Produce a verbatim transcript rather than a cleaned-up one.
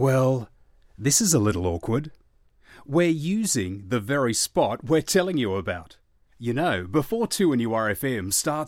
Well, this is a little awkward. We're using the very spot we're telling you about. You know, before two and U R F M starts